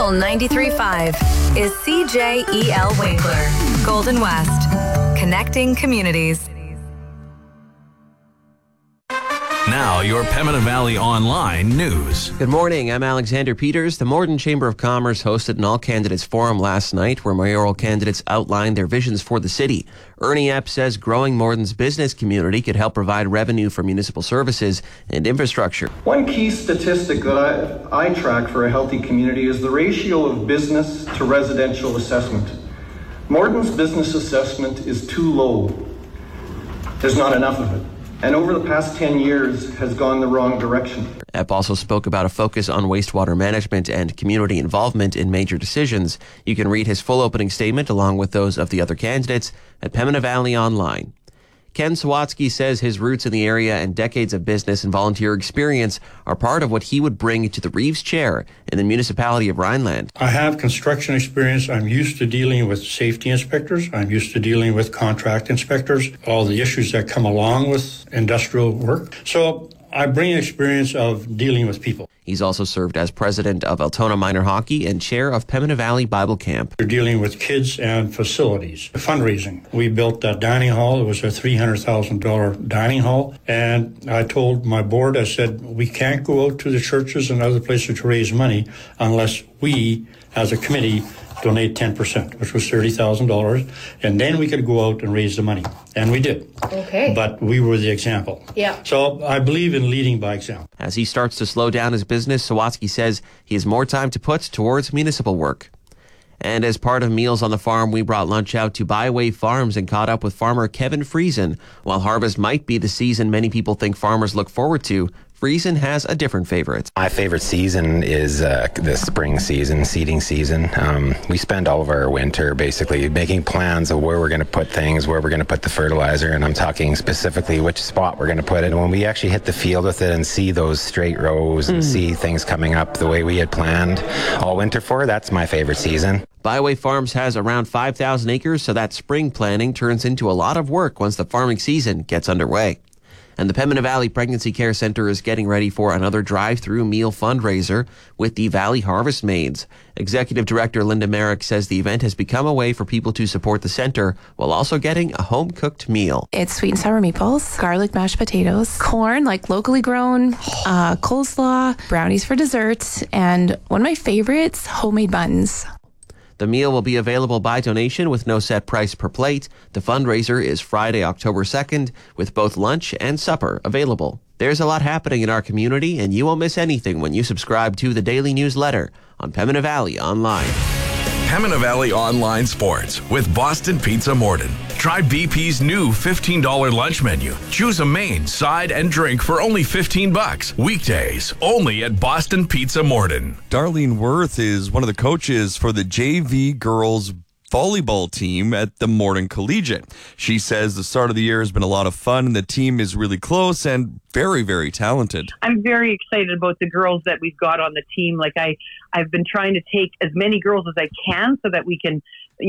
Fuel 93.5 is CJEL Winkler, Golden West, connecting communities. Now, your Pembina Valley Online news. Good morning. I'm Alexander Peters. The Morden Chamber of Commerce hosted an all-candidates forum last night where mayoral candidates outlined their visions for the city. Ernie Epp says growing Morden's business community could help provide revenue for municipal services and infrastructure. One key statistic that I track for a healthy community is the ratio of business to residential assessment. Morden's business assessment is too low. There's not enough of it. And over the past 10 years has gone the wrong direction. Epp also spoke about a focus on wastewater management and community involvement in major decisions. You can read his full opening statement along with those of the other candidates at Pembina Valley Online. Ken Sawatsky says his roots in the area and decades of business and volunteer experience are part of what he would bring to the Reeves chair in the municipality of Rhineland. I have construction experience. I'm used to dealing with safety inspectors. I'm used to dealing with contract inspectors, all the issues that come along with industrial work. So I bring experience of dealing with people. He's also served as president of Altona Minor Hockey and chair of Pembina Valley Bible Camp. We're dealing with kids and facilities. Fundraising. We built that dining hall. It was a $300,000 dining hall. And I told my board, I said, we can't go out to the churches and other places to raise money unless we, as a committee, donate 10%, which was $30,000, and then we could go out and raise the money. And we did. Okay. But we were the example. Yeah. So I believe in leading by example. As he starts to slow down his business, Sawatsky says he has more time to put towards municipal work. And as part of Meals on the Farm, we brought lunch out to Byway Farms and caught up with farmer Kevin Friesen. While harvest might be the season many people think farmers look forward to, Friesen has a different favorite. My favorite season is the spring season, seeding season. We spend all of our winter basically making plans of where we're going to put things, where we're going to put the fertilizer, and I'm talking specifically which spot we're going to put it. And when we actually hit the field with it and see those straight rows and see things coming up the way we had planned all winter for, that's my favorite season. Byway Farms has around 5,000 acres, so that spring planning turns into a lot of work once the farming season gets underway. And the Pembina Valley Pregnancy Care Centre is getting ready for another drive-through meal fundraiser with the Valley Harvest Maids. Executive Director Linda Merrick says the event has become a way for people to support the centre while also getting a home-cooked meal. It's sweet and sour meatballs, garlic mashed potatoes, corn, like locally grown, coleslaw, brownies for dessert, and one of my favorites, homemade buns. The meal will be available by donation with no set price per plate. The fundraiser is Friday, October 2nd, with both lunch and supper available. There's a lot happening in our community, and you won't miss anything when you subscribe to the daily newsletter on Pembina Valley Online. Pembina Valley Online Sports with Boston Pizza Morden. Try BP's new $15 lunch menu. Choose a main, side, and drink for only $15. Weekdays, only at Boston Pizza Morden. Darlene Worth is one of the coaches for the JV girls volleyball team at the Morden Collegiate. She says the start of the year has been a lot of fun and the team is really close and very, very talented. I'm very excited about the girls that we've got on the team. Like I've been trying to take as many girls as I can so that we can,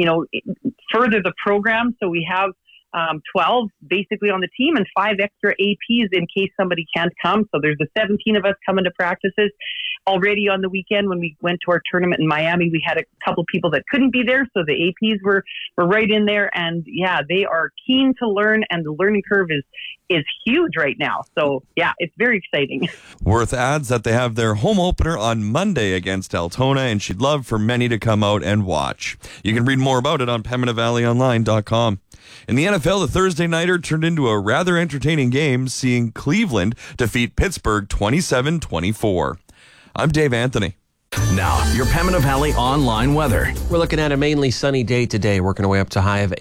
further the program. So we have 12 basically on the team and 5 extra APs in case somebody can't come. So there's the 17 of us coming to practices. Already on the weekend when we went to our tournament in Miami, we had a couple people that couldn't be there. So the APs were right in there. And yeah, they are keen to learn and the learning curve is huge right now. So yeah, it's very exciting. Worth adds that they have their home opener on Monday against Altona, and she'd love for many to come out and watch. You can read more about it on PembinaValleyOnline.com. In the NFL, the Thursday nighter turned into a rather entertaining game, seeing Cleveland defeat Pittsburgh 27-24. I'm Dave Anthony. Now, your Pembina Valley Online weather. We're looking at a mainly sunny day today, working our way up to high of